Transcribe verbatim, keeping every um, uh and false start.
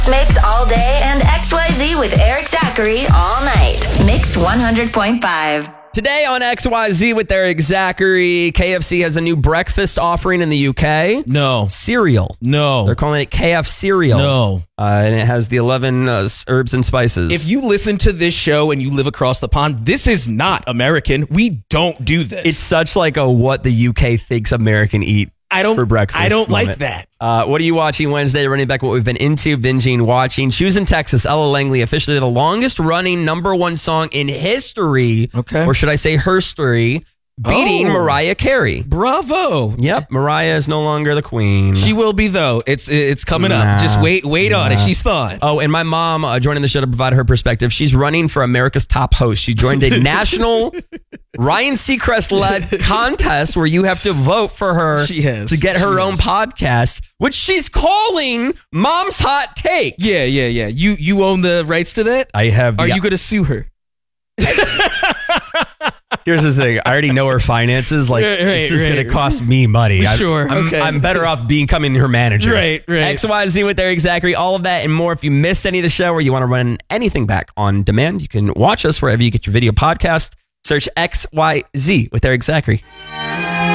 Mix all day and X Y Z with Eric Zachary all night. Mix one hundred point five. Today on X Y Z with Eric Zachary, K F C has a new breakfast offering in the U K. No. Cereal. No. They're calling it K F cereal. No. Uh, and it has the eleven uh, herbs and spices. If you listen to this show and you live across the pond, this is not American. We don't do this. It's such like a what the U K thinks American eat I don't, for breakfast I don't moment. like that. Uh, what are you watching Wednesday? Running back what we've been into, binging, watching. Choosing Texas, Ella Langley, officially the longest running number one song in history. Okay. Or should I say her story, beating Oh. Mariah Carey. Bravo. Yep, Mariah is no longer the queen. She will be, though. It's it's coming Nah. up. Just wait wait on it. Nah. She's thawing. Oh, and my mom uh, joining the show to provide her perspective. She's running for America's Top Host. She joined a national Ryan Seacrest-led contest where you have to vote for her She has. to get her She own has. podcast, which she's calling Mom's Hot Take. Yeah, yeah, yeah. You you own the rights to that? I have. Are the- you going to sue her? Here's the thing. I already know her finances. Like, Right, right, it's just right. going to cost me money. I'm- Sure, I'm, okay. I'm better off becoming her manager. Right, right. X Y Z with Eric Zachary. All of that and more. If you missed any of the show or you want to run anything back on demand, you can watch us wherever you get your video podcast. Search X Y Z with Eric Zachary.